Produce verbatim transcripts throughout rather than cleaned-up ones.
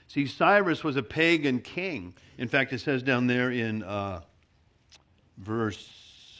See, Cyrus was a pagan king. In fact, it says down there in uh, verse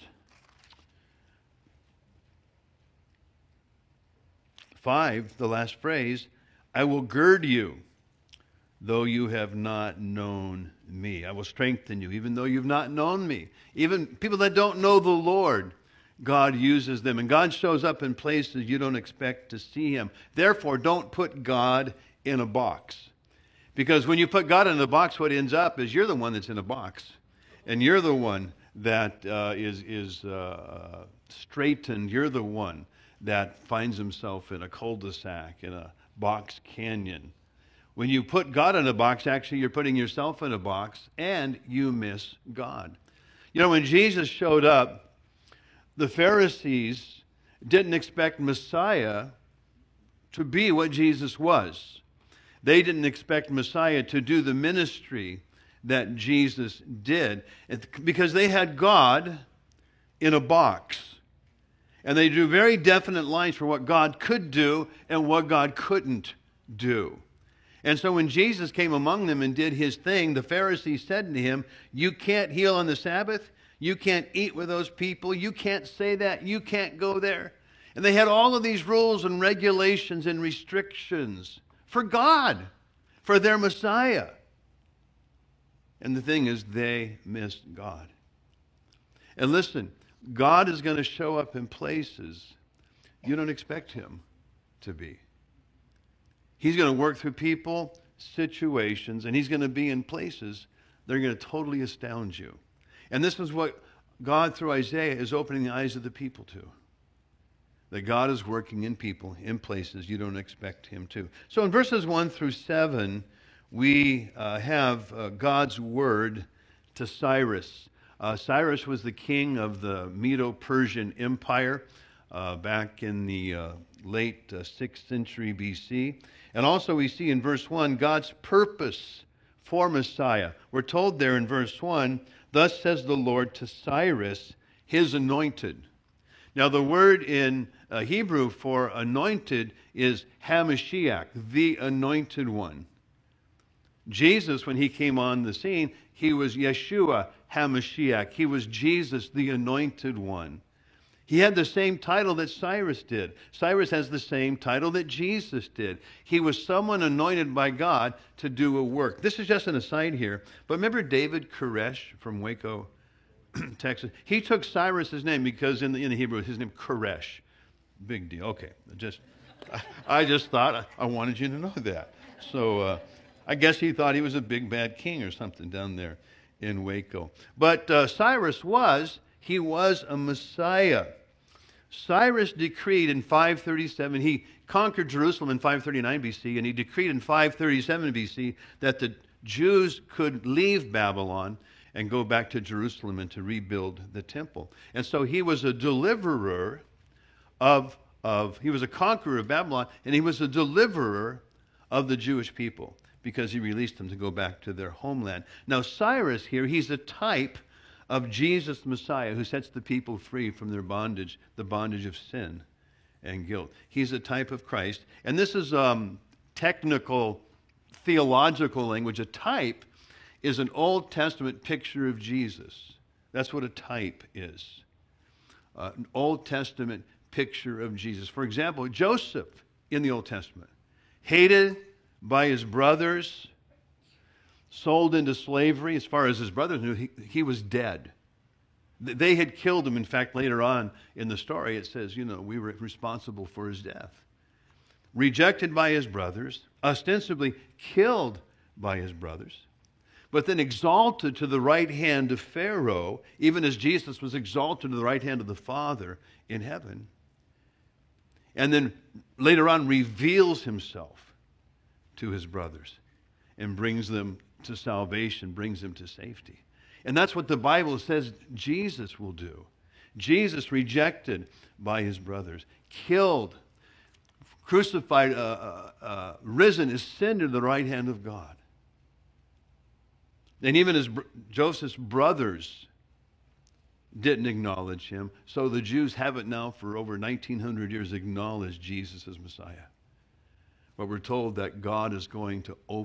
five, the last phrase, I will gird you, though you have not known me. I will strengthen you, even though you've not known me. Even people that don't know the Lord, God uses them. And God shows up in places you don't expect to see him. Therefore, don't put God in a box. Because when you put God in a box, what ends up is you're the one that's in a box. And you're the one that uh, is, is uh, straightened. You're the one that finds himself in a cul-de-sac, in a box canyon. When you put God in a box, actually you're putting yourself in a box, and you miss God. You know, when Jesus showed up, the Pharisees didn't expect Messiah to be what Jesus was. They didn't expect Messiah to do the ministry that Jesus did, because they had God in a box. And they drew very definite lines for what God could do and what God couldn't do. And so when Jesus came among them and did his thing, the Pharisees said to him, you can't heal on the Sabbath. You can't eat with those people. You can't say that. You can't go there. And they had all of these rules and regulations and restrictions for God, for their Messiah. And the thing is, they missed God. And listen, God is going to show up in places you don't expect him to be. He's going to work through people, situations, and he's going to be in places that are going to totally astound you. And this is what God, through Isaiah, is opening the eyes of the people to. That God is working in people, in places you don't expect him to. So in verses one through seven, we uh, have uh, God's word to Cyrus. Uh, Cyrus was the king of the Medo-Persian Empire uh, back in the uh, late uh, sixth century B C. And also we see in verse one God's purpose for Messiah. We're told there in verse one, thus says the Lord to Cyrus, his anointed. Now the word in uh, Hebrew for anointed is HaMashiach, the anointed one. Jesus, when he came on the scene, he was Yeshua HaMashiach. He was Jesus, the anointed one. He had the same title that Cyrus did. Cyrus has the same title that Jesus did. He was someone anointed by God to do a work. This is just an aside here, but remember David Koresh from Waco, Texas? He took Cyrus's name because in the, in the Hebrew, his name Koresh. Big deal. Okay, just I, I just thought I, I wanted you to know that. So uh, I guess he thought he was a big bad king or something down there in Waco. But uh, Cyrus was, he was a Messiah. Cyrus decreed in five thirty-seven, he conquered Jerusalem in five thirty-nine B C, and he decreed in five thirty-seven B C that the Jews could leave Babylon and go back to Jerusalem and to rebuild the temple. And so he was a deliverer of, of he was a conqueror of Babylon, and he was a deliverer of the Jewish people, because he released them to go back to their homeland. Now Cyrus here, he's a type of Jesus Messiah, who sets the people free from their bondage, the bondage of sin and guilt. He's a type of Christ. And this is um, technical, theological language. A type is an Old Testament picture of Jesus. That's what a type is. Uh, an Old Testament picture of Jesus. For example, Joseph in the Old Testament, hated by his brothers, sold into slavery. As far as his brothers knew, he, he was dead. They had killed him. In fact, later on in the story, it says, you know, we were responsible for his death. Rejected by his brothers, ostensibly killed by his brothers, but then exalted to the right hand of Pharaoh, even as Jesus was exalted to the right hand of the Father in heaven. And then later on reveals himself to his brothers and brings them to salvation, brings them to safety. And that's what the Bible says Jesus will do. Jesus rejected by his brothers, killed, crucified, uh, uh, uh, risen, ascended to the right hand of God. And even his Joseph's brothers didn't acknowledge him, so the Jews haven't now for over nineteen hundred years acknowledged Jesus as Messiah. But we're told that God is going to open